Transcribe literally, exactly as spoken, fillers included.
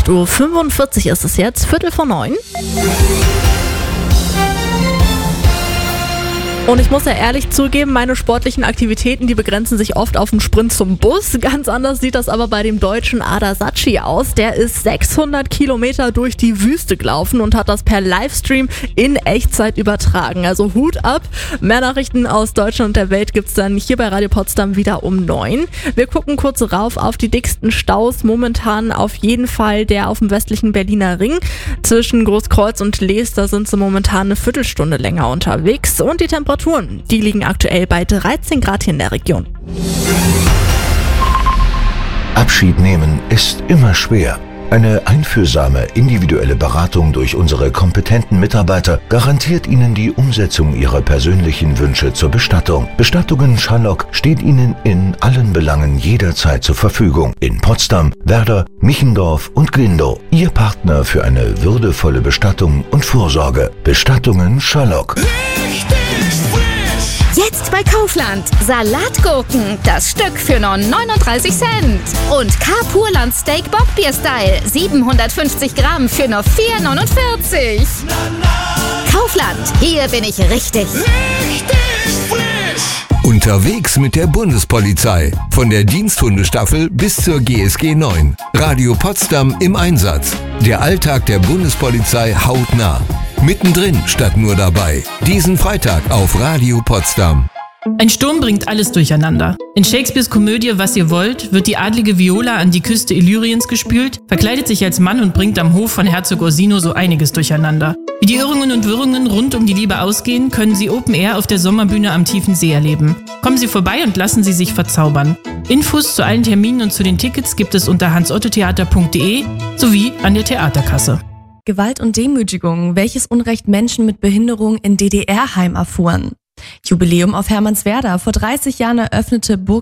acht Uhr fünfundvierzig ist es jetzt, Viertel vor neun. Und ich muss ja ehrlich zugeben, meine sportlichen Aktivitäten, die begrenzen sich oft auf den Sprint zum Bus. Ganz anders sieht das aber bei dem deutschen Ardar Sacchi aus. Der ist sechshundert Kilometer durch die Wüste gelaufen und hat das per Livestream in Echtzeit übertragen. Also Hut ab. Mehr Nachrichten aus Deutschland und der Welt gibt's dann hier bei Radio Potsdam wieder um neun. Wir gucken kurz rauf auf die dicksten Staus. Momentan auf jeden Fall der auf dem westlichen Berliner Ring. Zwischen Großkreuz und Lees, da sind sie momentan eine Viertelstunde länger unterwegs. Und die Temperaturen, die liegen aktuell bei dreizehn Grad hier in der Region. Abschied nehmen ist immer schwer. Eine einfühlsame, individuelle Beratung durch unsere kompetenten Mitarbeiter garantiert Ihnen die Umsetzung Ihrer persönlichen Wünsche zur Bestattung. Bestattungen Scharlock steht Ihnen in allen Belangen jederzeit zur Verfügung. In Potsdam, Werder, Michendorf und Glindow. Ihr Partner für eine würdevolle Bestattung und Vorsorge. Bestattungen Scharlock. Jetzt bei Kaufland. Salatgurken, das Stück für nur neununddreißig Cent. Und Carpurland Steak Bockbier Style, siebenhundertfünfzig Gramm für nur vier neunundvierzig. Kaufland, hier bin ich richtig. Richtig frisch. Unterwegs mit der Bundespolizei. Von der Diensthundestaffel bis zur G S G neun. Radio Potsdam im Einsatz. Der Alltag der Bundespolizei hautnah. Mittendrin statt nur dabei. Diesen Freitag auf Radio Potsdam. Ein Sturm bringt alles durcheinander. In Shakespeares Komödie Was ihr wollt wird die adlige Viola an die Küste Illyriens gespült, verkleidet sich als Mann und bringt am Hof von Herzog Orsino so einiges durcheinander. Wie die Irrungen und Wirrungen rund um die Liebe ausgehen, können Sie Open Air auf der Sommerbühne am Tiefen See erleben. Kommen Sie vorbei und lassen Sie sich verzaubern. Infos zu allen Terminen und zu den Tickets gibt es unter hans otto theater punkt de sowie an der Theaterkasse. Gewalt und Demütigung, welches Unrecht Menschen mit Behinderung in D D R-Heim erfuhren. Jubiläum auf Hermannswerder. Vor dreißig Jahren eröffnete Burg